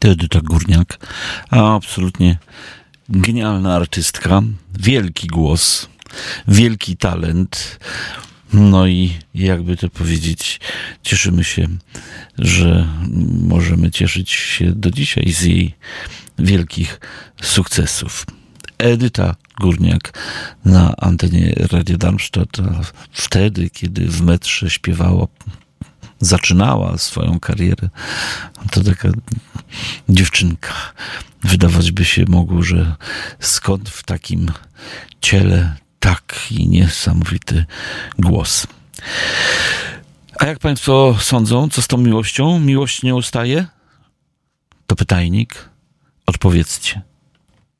Edyta Górniak, absolutnie genialna artystka, wielki głos, wielki talent. No i jakby to powiedzieć, cieszymy się, że możemy cieszyć się do dzisiaj z jej wielkich sukcesów. Edyta Górniak na antenie Radia Darmstadt, wtedy, kiedy w metrze śpiewała, zaczynała swoją karierę, to taka dziewczynka. Wydawać by się mogło, że skąd w takim ciele taki niesamowity głos. A jak państwo sądzą, co z tą miłością? Miłość nie ustaje? To pytajnik. Odpowiedzcie.